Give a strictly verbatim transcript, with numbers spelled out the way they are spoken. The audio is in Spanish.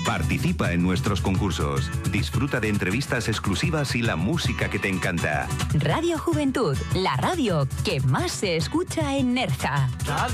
Participa en nuestros concursos. Disfruta de entrevistas exclusivas y la música que te encanta. Radio Juventud, la radio que más se escucha en Nerja.